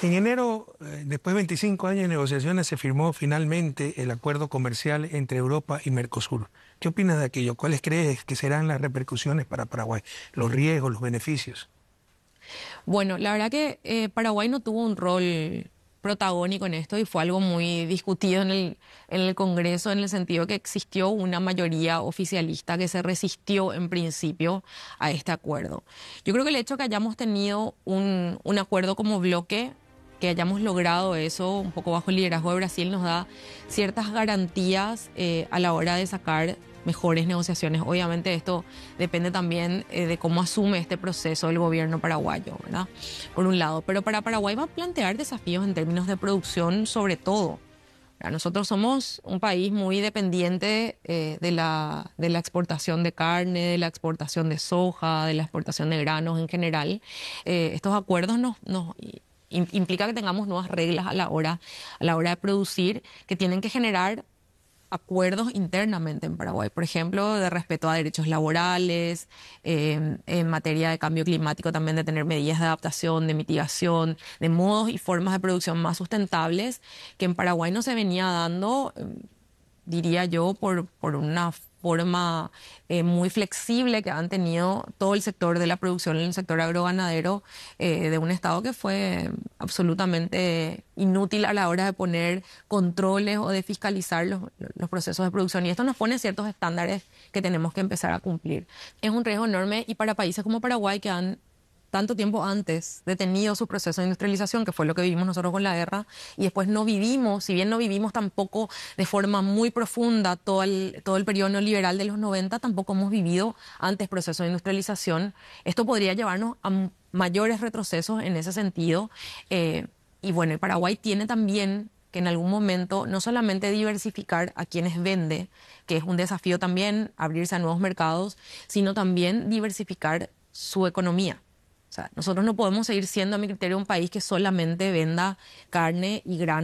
En enero, después de 25 años de negociaciones, se firmó finalmente el acuerdo comercial entre Europa y Mercosur. ¿Qué opinas de aquello? ¿Cuáles crees que serán las repercusiones para Paraguay? Los riesgos, los beneficios. Bueno, la verdad que Paraguay no tuvo un rol protagónico en esto y fue algo muy discutido en el Congreso en el sentido que existió una mayoría oficialista que se resistió en principio a este acuerdo. Yo creo que el hecho que hayamos tenido un acuerdo como bloque, que hayamos logrado eso un poco bajo el liderazgo de Brasil, nos da ciertas garantías a la hora de sacar mejores negociaciones. Obviamente esto depende también de cómo asume este proceso el gobierno paraguayo, ¿verdad? Por un lado, pero para Paraguay va a plantear desafíos en términos de producción sobre todo. Nosotros somos un país muy dependiente de la exportación de carne, de la exportación de soja, de la exportación de granos en general. Estos acuerdos implica que tengamos nuevas reglas a la hora de producir, que tienen que generar acuerdos internamente en Paraguay, por ejemplo, de respeto a derechos laborales, en materia de cambio climático también de tener medidas de adaptación, de mitigación, de modos y formas de producción más sustentables, que en Paraguay no se venía dando, diría yo, por una forma muy flexible que han tenido todo el sector de la producción en el sector agroganadero de un Estado que fue absolutamente inútil a la hora de poner controles o de fiscalizar los procesos de producción. Y esto nos pone ciertos estándares que tenemos que empezar a cumplir. Es un riesgo enorme y para países como Paraguay que han tanto tiempo antes detenido su proceso de industrialización, que fue lo que vivimos nosotros con la guerra, y después no vivimos, si bien no vivimos tampoco de forma muy profunda todo el periodo neoliberal de los 90, tampoco hemos vivido antes proceso de industrialización. Esto podría llevarnos a mayores retrocesos en ese sentido. Y bueno, Paraguay tiene también que en algún momento no solamente diversificar a quienes vende, que es un desafío también abrirse a nuevos mercados, sino también diversificar su economía. O sea, nosotros no podemos seguir siendo, a mi criterio, un país que solamente venda carne y grano